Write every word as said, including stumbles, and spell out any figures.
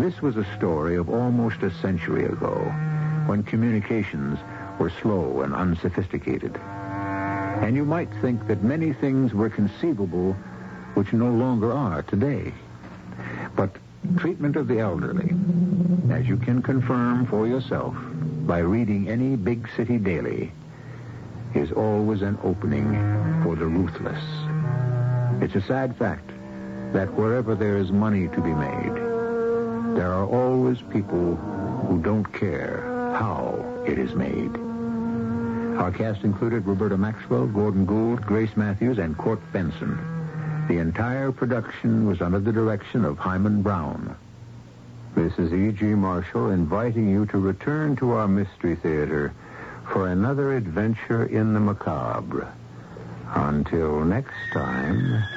This was a story of almost a century ago, when communications were slow and unsophisticated. And you might think that many things were conceivable which no longer are today. But treatment of the elderly, as you can confirm for yourself by reading any big city daily, is always an opening for the ruthless. It's a sad fact that wherever there is money to be made, there are always people who don't care how it is made. Our cast included Roberta Maxwell, Gordon Gould, Grace Matthews, and Court Benson. The entire production was under the direction of Hyman Brown. This is E G. Marshall inviting you to return to our Mystery Theater for another adventure in the macabre. Until next time...